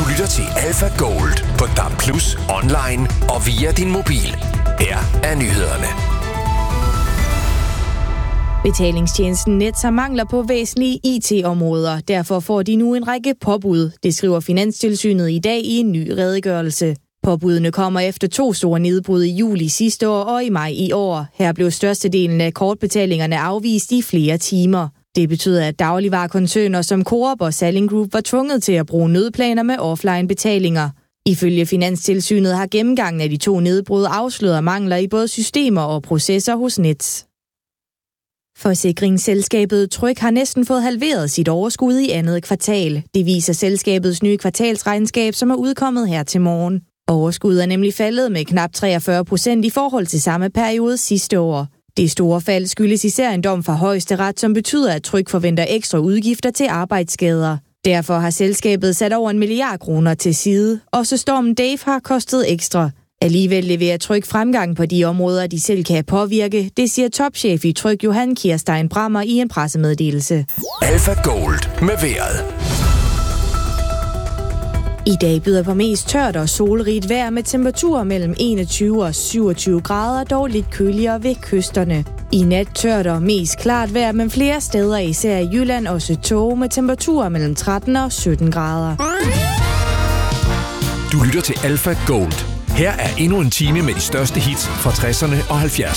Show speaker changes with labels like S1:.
S1: lytter til Alpha Gold på DAB+, online og via din mobil. Her er nyhederne.
S2: Betalingstjenesten Nets har mangler på væsentlige IT-områder. Derfor får de nu en række påbud. Det skriver Finanstilsynet i dag i en ny redegørelse. Påbudene kommer efter 2 store nedbrud i juli sidste år og i maj i år. Her blev størstedelen af kortbetalingerne afvist i flere timer. Det betyder, at dagligvarekoncerner som Coop og Salling Group var tvunget til at bruge nødplaner med offline-betalinger. Ifølge Finanstilsynet har gennemgangen af de 2 nedbrud afsløret mangler i både systemer og processer hos Nets. Forsikringsselskabet Tryg har næsten fået halveret sit overskud i andet kvartal. Det viser selskabets nye kvartalsregnskab, som er udkommet her til morgen. Overskuddet er nemlig faldet med knap 43% i forhold til samme periode sidste år. Det store fald skyldes især en dom fra Højesteret, som betyder, at Tryg forventer ekstra udgifter til arbejdsskader. Derfor har selskabet sat over 1 milliard kroner til side. Også stormen Dave har kostet ekstra. Alligevel leverer Tryg fremgang på de områder, de selv kan påvirke. Det siger topchef i Tryg Johan Kirstein Brammer i en pressemeddelelse.
S1: Alpha Gold med vejret.
S2: I dag byder på mest tørt og solrigt vejr med temperaturer mellem 21 og 27 grader, dog lidt køligere ved kysterne. I nat tørt og mest klart vejr, men flere steder, især i Jylland, også tåge med temperaturer mellem 13 og 17 grader.
S1: Du lytter til Alpha Gold. Her er endnu en time med de største hits fra 60'erne og 70'erne.